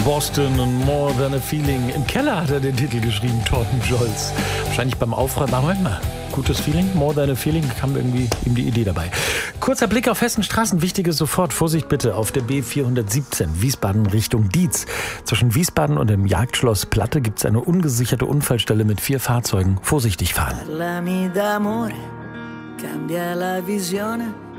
Boston und More Than a Feeling. Im Keller hat er den Titel geschrieben, Torben Scholz. Wahrscheinlich beim Aufräumen. Moment mal. Gutes Feeling, More Than a Feeling, kam irgendwie ihm die Idee dabei. Kurzer Blick auf Hessen Straßen, wichtiges sofort. Vorsicht bitte auf der B417, Wiesbaden Richtung Dietz. Zwischen Wiesbaden und dem Jagdschloss Platte gibt es eine ungesicherte Unfallstelle mit 4 Fahrzeugen. Vorsichtig fahren. Parlami d'amore, cambia la visione.